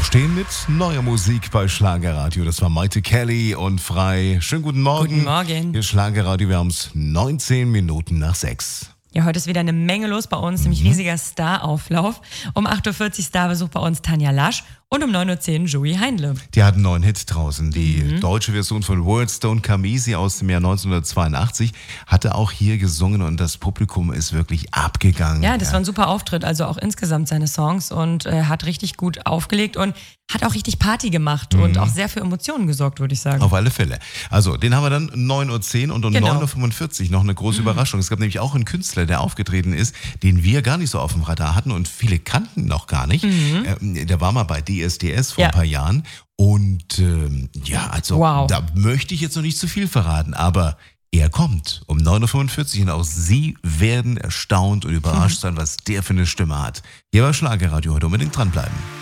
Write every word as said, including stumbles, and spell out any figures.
Aufstehen mit neuer Musik bei Schlagerradio. Das war Maite Kelly und Frei. Schönen guten Morgen. Guten Morgen. Hier Schlagerradio, wir haben es neunzehn Minuten nach sechs. Ja, heute ist wieder eine Menge los bei uns, nämlich riesiger Star-Auflauf. Um acht Uhr vierzig Starbesuch bei uns Tanja Lasch und um neun Uhr zehn Joey Heindle. Die hat einen neuen Hit draußen. Die Mhm. deutsche Version von Wordstone Kamisi aus dem Jahr neunzehnhundertzweiundachtzig hatte auch hier gesungen und das Publikum ist wirklich abgegangen. Ja, das war ein super Auftritt, also auch insgesamt seine Songs und äh, hat richtig gut aufgelegt und hat auch richtig Party gemacht Mhm. und auch sehr für Emotionen gesorgt, würde ich sagen. Auf alle Fälle. Also, den haben wir dann neun Uhr zehn und um Genau. neun Uhr fünfundvierzig noch eine große Überraschung. Es gab nämlich auch einen Künstler, der aufgetreten ist, den wir gar nicht so auf dem Radar hatten und viele kannten noch gar nicht. Ähm, der war mal bei D S D S vor Ja. ein paar Jahren und ähm, ja, also Wow. da möchte ich jetzt noch nicht zu viel verraten, aber er kommt um neun Uhr fünfundvierzig und auch Sie werden erstaunt und überrascht sein, was der für eine Stimme hat. Hier war Schlagerradio, heute unbedingt dranbleiben.